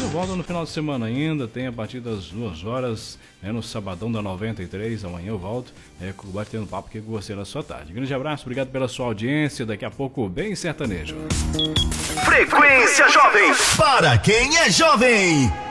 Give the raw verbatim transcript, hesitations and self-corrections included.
volta no final de semana ainda, tem a partir das duas horas, né, no Sabadão da noventa e três, amanhã eu volto, é, batendo papo aqui com você na sua tarde. Grande abraço, obrigado pela sua audiência, daqui a pouco bem sertanejo. Frequência Jovem, para quem é jovem.